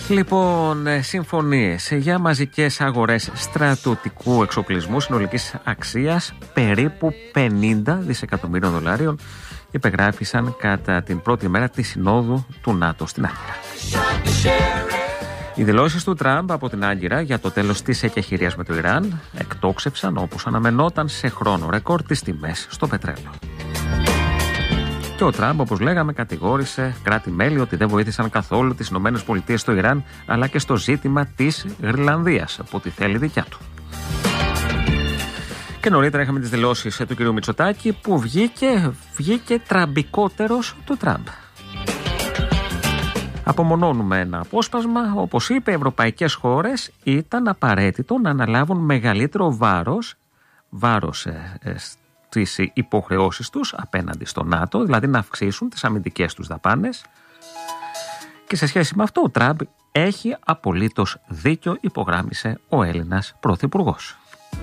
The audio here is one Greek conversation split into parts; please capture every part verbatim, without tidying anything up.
Λοιπόν, συμφωνίες για μαζικές αγορές στρατιωτικού εξοπλισμού συνολικής αξίας περίπου πενήντα δισεκατομμύριων δολάριων υπεγράφησαν κατά την πρώτη μέρα της Συνόδου του ΝΑΤΟ στην Άγκυρα. Οι δηλώσεις του Τραμπ από την Άγκυρα για το τέλος της εκεχηρίας με το Ιράν εκτόξευσαν, όπως αναμενόταν, σε χρόνο ρεκόρ τις τιμές στο πετρέλαιο. Και ο Τραμπ, όπως λέγαμε, κατηγόρησε κράτη-μέλη ότι δεν βοήθησαν καθόλου τις ΗΠΑ στο Ιράν, αλλά και στο ζήτημα της Γροιλανδίας, που τη θέλει δικιά του. Και νωρίτερα είχαμε τις δηλώσεις του κ. Μητσοτάκη, που βγήκε, βγήκε τραμπικότερος του Τραμπ. Απομονώνουμε ένα απόσπασμα. Όπως είπε, οι ευρωπαϊκές χώρες ήταν απαραίτητο να αναλάβουν μεγαλύτερο βάρος, βάρος ε, ε, τις υποχρεώσεις τους απέναντι στο ΝΑΤΟ, δηλαδή να αυξήσουν τις αμυντικές τους δαπάνες. Και σε σχέση με αυτό ο Τραμπ έχει απολύτως δίκιο, υπογράμμισε ο Έλληνας Πρωθυπουργός.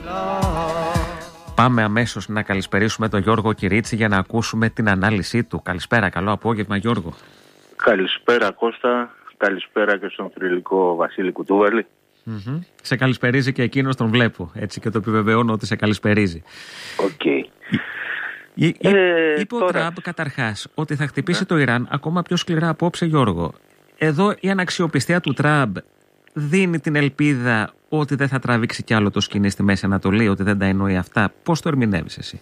Πάμε αμέσως να καλησπερίσουμε τον Γιώργο Κυρίτσι για να ακούσουμε την ανάλυση του. Καλησπέρα, καλό απόγευμα Γιώργο. Καλησπέρα Κώστα, καλησπέρα και στον θρυλικό Βασίλη Κουτούβαλη. Mm-hmm. Σε καλησπερίζει και εκείνος, τον βλέπω, έτσι, και το επιβεβαιώνω ότι σε καλησπερίζει. Οκ. Okay. Ε, είπε τώρα... ο Τραμπ καταρχάς ότι θα χτυπήσει yeah. το Ιράν ακόμα πιο σκληρά απόψε, Γιώργο. Εδώ η αναξιοπιστία του Τραμπ δίνει την ελπίδα ότι δεν θα τραβήξει κι άλλο το σκηνή στη Μέση Ανατολή, ότι δεν τα εννοεί αυτά. Πώς το ερμηνεύεις εσύ?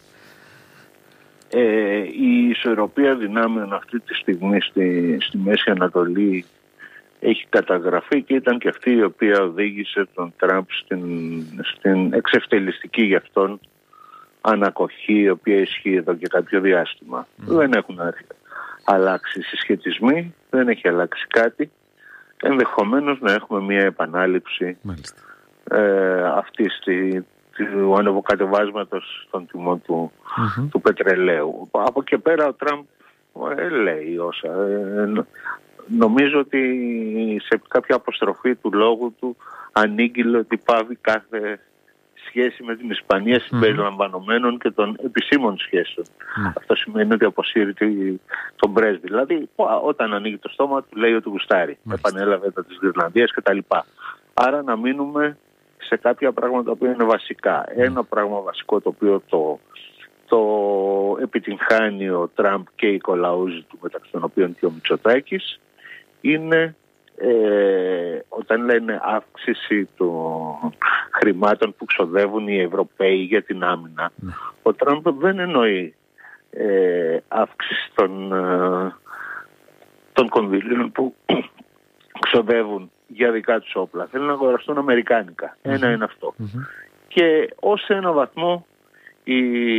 Ε, η ισορροπία δυνάμεων αυτή τη στιγμή στη, στη Μέση Ανατολή έχει καταγραφεί και ήταν και αυτή η οποία οδήγησε τον Τραμπ στην, στην εξευτελιστική γι' αυτόν ανακοχή, η οποία ισχύει εδώ και κάποιο διάστημα. Mm. Δεν έχουν αλλάξει οι συσχετισμοί, δεν έχει αλλάξει κάτι. Ενδεχομένως να έχουμε μια επανάληψη ε, αυτής τη, του ανεβοκατεβάσματος των τιμών του, mm-hmm. του πετρελαίου. Από εκεί πέρα ο Τραμπ ε, λέει όσα... Ε, νομίζω ότι σε κάποια αποστροφή του λόγου του ανήγγειλε ότι πάβει κάθε σχέση με την Ισπανία mm-hmm. συμπεριλαμβανομένων και των επισήμων σχέσεων. Mm-hmm. Αυτό σημαίνει ότι αποσύρει τον πρέσβη. Δηλαδή όταν ανοίγει το στόμα του λέει ότι γουστάρει. Mm-hmm. Επανέλαβε τα της Γροιλανδίας κτλ. Άρα να μείνουμε σε κάποια πράγματα που είναι βασικά. Mm-hmm. Ένα πράγμα βασικό το οποίο το, το επιτυγχάνει ο Τραμπ και οι κολαούζοι του, μεταξύ των οποίων και ο Μητσοτάκης, είναι ε, όταν λένε αύξηση των χρημάτων που ξοδεύουν οι Ευρωπαίοι για την άμυνα. Ναι. Ο Τραμπ δεν εννοεί ε, αύξηση των, ε, των κονδυλίων που ξοδεύουν για δικά τους όπλα. Θέλουν να αγοραστούν αμερικάνικα. Mm-hmm. Ένα είναι αυτό. Mm-hmm. Και ως ένα βαθμό οι,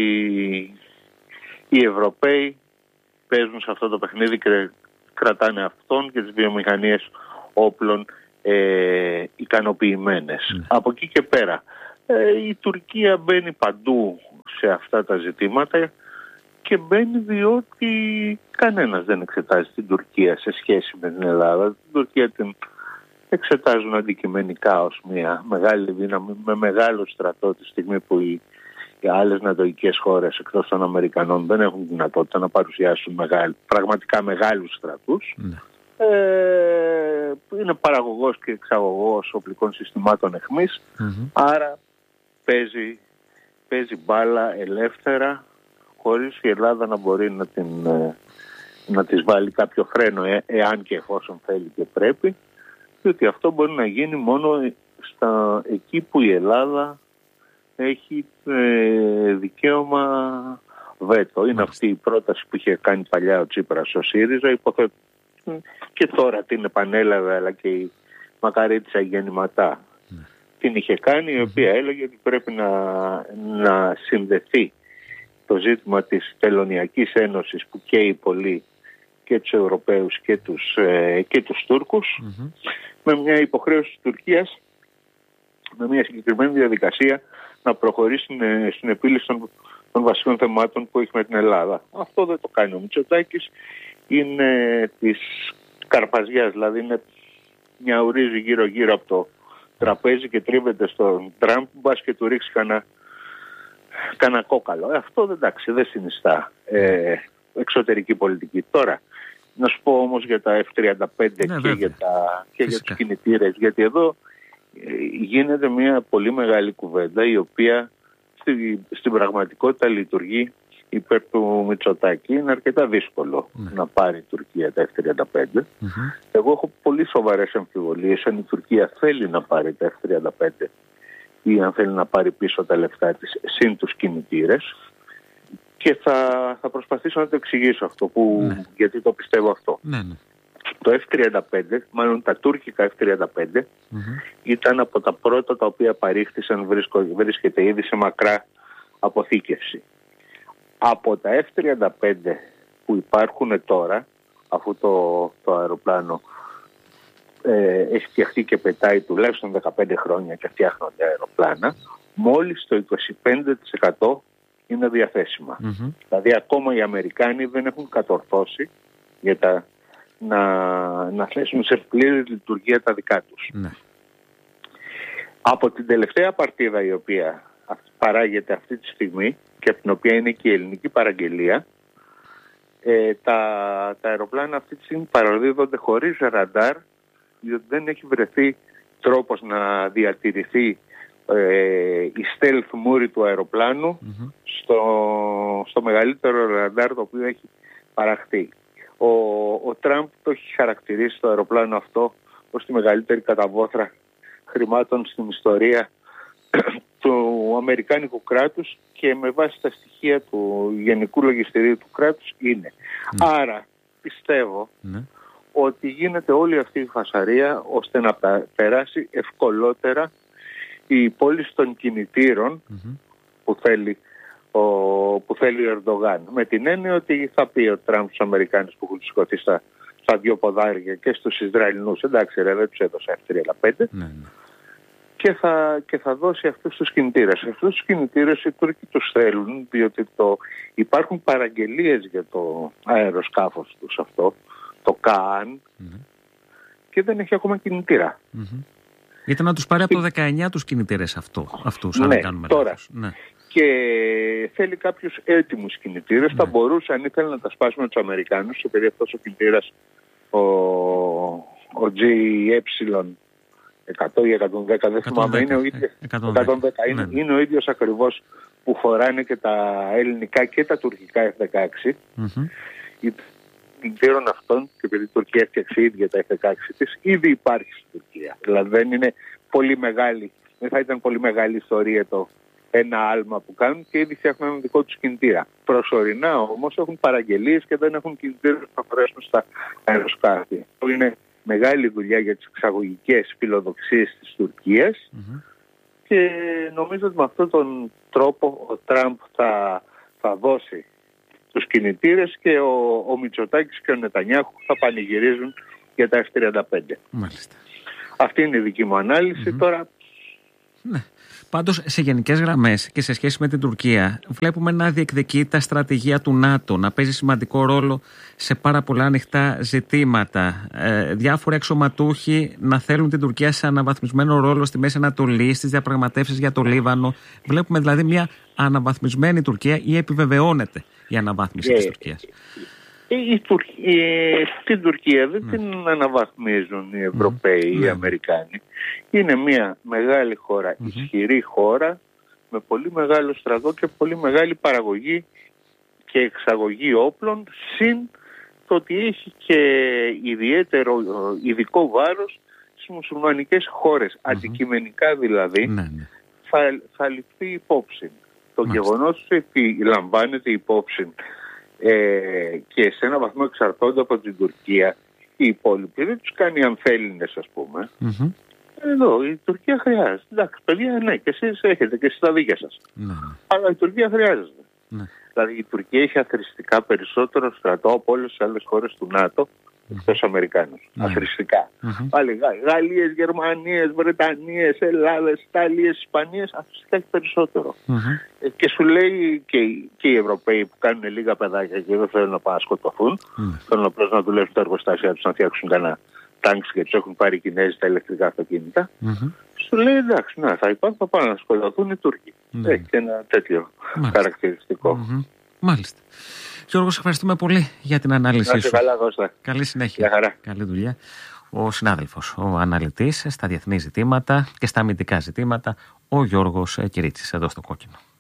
οι Ευρωπαίοι παίζουν σε αυτό το παιχνίδι και κρατάνε αυτόν και τις βιομηχανίες όπλων ε, ικανοποιημένες. Mm. Από εκεί και πέρα ε, η Τουρκία μπαίνει παντού σε αυτά τα ζητήματα και μπαίνει διότι κανένας δεν εξετάζει την Τουρκία σε σχέση με την Ελλάδα. Την Τουρκία την εξετάζουν αντικειμενικά ως μια μεγάλη δύναμη με μεγάλο στρατό τη στιγμή που οι, οι άλλες νατοικές χώρες εκτός των Αμερικανών δεν έχουν δυνατότητα να παρουσιάσουν μεγάλη, πραγματικά μεγάλους στρατούς. Mm. Ε, είναι παραγωγός και εξαγωγός οπλικών συστημάτων εχμής, mm-hmm. άρα παίζει, παίζει μπάλα ελεύθερα χωρίς η Ελλάδα να μπορεί να, την, να της βάλει κάποιο φρένο ε, εάν και εφόσον θέλει και πρέπει, διότι αυτό μπορεί να γίνει μόνο στα, εκεί που η Ελλάδα έχει ε, δικαίωμα βέτο. Είναι αυτή η πρόταση που είχε κάνει παλιά ο Τσίπρας ο ΣΥΡΙΖΑ, υποθέτω και τώρα την επανέλαβε, αλλά και η Μακαρίτησα γέννηματά mm. την είχε κάνει, η οποία έλεγε ότι πρέπει να, να συνδεθεί το ζήτημα της Τελωνειακής Ένωσης που καίει πολύ και τους Ευρωπαίους και τους, ε, και τους Τούρκους mm-hmm. με μια υποχρέωση της Τουρκίας, με μια συγκεκριμένη διαδικασία να προχωρήσει στην, στην επίλυση των, των βασικών θεμάτων που έχει με την Ελλάδα. Αυτό δεν το κάνει ο Μητσοτάκης. Είναι της καρπαζιάς, δηλαδή είναι μια ουρίζει γύρω γύρω από το τραπέζι και τρίβεται στον Τραμπ, μπας και του ρίξει κανένα, κανένα κόκαλο. Ε, αυτό δεν, εντάξει, δεν συνιστά ε, εξωτερική πολιτική. Τώρα, Να σου πω όμως για τα εφ τριάντα πέντε ναι, και, για, τα, και για τους κινητήρες, γιατί εδώ ε, γίνεται μια πολύ μεγάλη κουβέντα η οποία στη, στην πραγματικότητα λειτουργεί υπέρ του Μητσοτάκη. Είναι αρκετά δύσκολο ναι. να πάρει η Τουρκία τα εφ τριάντα πέντε. Mm-hmm. Εγώ έχω πολύ σοβαρές αμφιβολίες αν η Τουρκία θέλει να πάρει τα εφ τριάντα πέντε ή αν θέλει να πάρει πίσω τα λεφτά της συν τους κινητήρες. Και θα, θα προσπαθήσω να το εξηγήσω αυτό, που, ναι. γιατί το πιστεύω αυτό. Ναι, ναι. Το εφ τριάντα πέντε, μάλλον τα τουρκικά εφ τριάντα πέντε, mm-hmm. ήταν από τα πρώτα τα οποία παρήχθησαν, βρίσκεται ήδη σε μακρά αποθήκευση. Από τα εφ τριάντα πέντε που υπάρχουν τώρα, αφού το, το αεροπλάνο ε, έχει φτιαχτεί και πετάει τουλάχιστον δεκαπέντε χρόνια και φτιάχνονται αεροπλάνα, μόλις το είκοσι πέντε τοις εκατό είναι διαθέσιμα. Mm-hmm. Δηλαδή ακόμα οι Αμερικάνοι δεν έχουν κατορθώσει για τα, να, να θέσουν σε πλήρη λειτουργία τα δικά τους. Mm-hmm. Από την τελευταία παρτίδα η οποία παράγεται αυτή τη στιγμή και από την οποία είναι και η ελληνική παραγγελία, ε, τα, τα αεροπλάνα αυτή τη στιγμή παραδίδονται χωρίς ραντάρ, διότι δεν έχει βρεθεί τρόπος να διατηρηθεί ε, η stealth μούρη του αεροπλάνου mm-hmm. στο, στο μεγαλύτερο ραντάρ το οποίο έχει παραχθεί. Ο, ο Τραμπ το έχει χαρακτηρίσει το αεροπλάνο αυτό ως τη μεγαλύτερη καταβόθρα χρημάτων στην ιστορία του Αμερικάνικου κράτους και με βάση τα στοιχεία του Γενικού Λογιστηρίου του κράτους είναι. Mm. Άρα πιστεύω mm. ότι γίνεται όλη αυτή η φασαρία ώστε να περάσει ευκολότερα η πώληση των κινητήρων mm-hmm. που, θέλει ο, που θέλει ο Ερντογάν. Με την έννοια ότι θα πει ο Τραμπ στους Αμερικάνους που έχουν σηκωθεί στα, στα δύο ποδάρια και στους Ισραηλινούς, εντάξει ρε, δεν τους έδωσε εφ τριάντα πέντε, mm. Και θα, και θα δώσει αυτούς τους κινητήρες. Αυτούς τους κινητήρες οι Τούρκοι τους θέλουν, διότι το, υπάρχουν παραγγελίες για το αεροσκάφος τους αυτό, το ΚΑΑΝ, mm-hmm. και δεν έχει ακόμα κινητήρα. Mm-hmm. Ήταν να τους πάρει από το δεκαεννιά τους κινητήρες αυτό, αυτούς, αν ναι, κάνουμε τώρα. λάθος. Ναι. Και θέλει κάποιους έτοιμους κινητήρες. Ναι. Θα μπορούσε, αν ήθελε, να τα σπάσει με τους Αμερικάνους, επειδή αυτός ο κινητήρας, ο, ο τζι ι εκατό ή εκατόν δέκα, δεν θυμάμαι, είναι ο ίδιος, εκατόν δέκα, είναι, ναι. είναι ο ίδιος ακριβώς που φοράνε και τα ελληνικά και τα τουρκικά εφ δεκαέξι. Mm-hmm. Οι κινητήρων αυτών, και επειδή η Τουρκία έφτιαξε ίδια τα εφ δεκαέξι της, ήδη υπάρχει στην Τουρκία. Δηλαδή δεν είναι πολύ μεγάλη, δεν θα ήταν πολύ μεγάλη ιστορία το ένα άλμα που κάνουν και ήδη φτιάχνουν ένα δικό τους κινητήρα. Προσωρινά όμως έχουν παραγγελίες και δεν έχουν κινητήρες που θα φορέσουν στα αεροσκάφη. Είναι μεγάλη δουλειά για τις εξαγωγικές φιλοδοξίες της Τουρκίας mm-hmm. και νομίζω ότι με αυτόν τον τρόπο ο Τραμπ θα, θα δώσει τους κινητήρες και ο, ο Μητσοτάκης και ο Νετανιάχου θα πανηγυρίζουν για τα εφ τριάντα πέντε. Μάλιστα. Αυτή είναι η δική μου ανάλυση. Mm-hmm. Τώρα... Ναι. Πάντως, σε γενικές γραμμές και σε σχέση με την Τουρκία, βλέπουμε να διεκδικεί τα στρατηγία του ΝΑΤΟ, να παίζει σημαντικό ρόλο σε πάρα πολλά ανοιχτά ζητήματα. Ε, διάφοροι αξιωματούχοι να θέλουν την Τουρκία σε αναβαθμισμένο ρόλο στη Μέση Ανατολή, στις διαπραγματεύσεις για το Λίβανο. Βλέπουμε δηλαδή μια αναβαθμισμένη Τουρκία ή επιβεβαιώνεται η αναβάθμιση yeah. της Τουρκίας. Η Τουρκία, την Τουρκία δεν ναι. την αναβαθμίζουν οι Ευρωπαίοι, mm. οι Αμερικάνοι. Είναι μια μεγάλη χώρα, mm-hmm. ισχυρή χώρα, με πολύ μεγάλο στρατό και πολύ μεγάλη παραγωγή και εξαγωγή όπλων, συν το ότι έχει και ιδιαίτερο ειδικό βάρος στις μουσουλμανικές χώρες. Mm-hmm. Αντικειμενικά δηλαδή mm-hmm. θα, θα ληφθεί υπόψη. Το mm-hmm. γεγονός ότι λαμβάνεται υπόψη Ε, και σε ένα βαθμό εξαρτώνται από την Τουρκία, οι υπόλοιποι δεν τους κάνει αμφέλληνες, ας πούμε. Mm-hmm. Εδώ η Τουρκία χρειάζεται. Εντάξει, παιδιά, ναι, και εσείς έχετε και εσείς τα δίκαια σας. Mm-hmm. Αλλά η Τουρκία χρειάζεται. Mm-hmm. Δηλαδή η Τουρκία έχει αθρηστικά περισσότερο στρατό από όλες τις άλλες χώρες του ΝΑΤΟ, εκτός Αμερικάνους. Mm-hmm. Αθρηστικά. Mm-hmm. Πάλι Γαλλίες, Γερμανίες, Βρετανίες, Ελλάδες, Ιταλίες, Ισπανίες, αθρηστικά έχει περισσότερο. Mm-hmm. Και σου λέει και, και οι Ευρωπαίοι που κάνουν λίγα παιδάκια και δεν θέλουν να πάνε να σκοτωθούν, mm-hmm. θέλουν απλώς να δουλεύουν τα εργοστάσια τους, να φτιάξουν κανένα τάγκς και τους έχουν πάρει οι Κινέζοι τα ηλεκτρικά αυτοκίνητα. Mm-hmm. Σου λέει εντάξει, να, θα υπάρχουν, θα πάνε να σκοτωθούν οι Τούρκοι. Mm-hmm. Έχει και ένα τέτοιο mm-hmm. χαρακτηριστικό. Mm-hmm. Μάλιστα. Γιώργο, σε ευχαριστούμε πολύ για την ανάλυση σου. Καλά, Κώστα. Καλή συνέχεια. Χαρά. Καλή δουλειά. Ο συνάδελφος, ο αναλυτής στα διεθνή ζητήματα και στα αμυντικά ζητήματα, ο Γιώργος Κυρίτσης, εδώ στο Κόκκινο.